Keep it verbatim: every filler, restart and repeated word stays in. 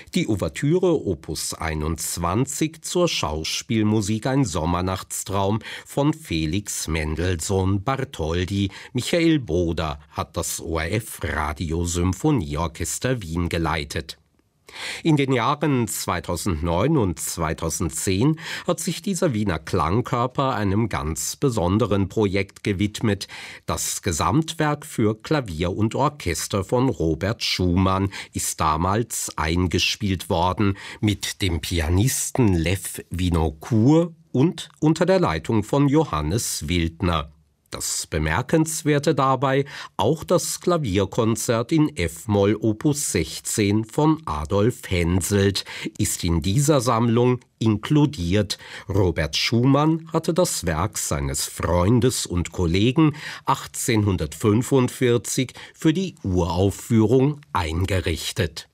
Die Ouvertüre Opus einundzwanzig zur Schauspielmusik Ein Sommernachtstraum von Felix Mendelssohn Bartholdy. Michael Boder hat das O R F Radiosymphonieorchester Wien geleitet. In den Jahren zweitausendneun und zweitausendzehn hat sich dieser Wiener Klangkörper einem ganz besonderen Projekt gewidmet. Das Gesamtwerk für Klavier und Orchester von Robert Schumann ist damals eingespielt worden mit dem Pianisten Lev Vinokur und unter der Leitung von Johannes Wildner. Das Bemerkenswerte dabei auch das Klavierkonzert in F-Moll Opus sechzehn von Adolf Henselt ist in dieser Sammlung inkludiert. Robert Schumann hatte das Werk seines Freundes und Kollegen achtzehnhundertfünfundvierzig für die Uraufführung eingerichtet.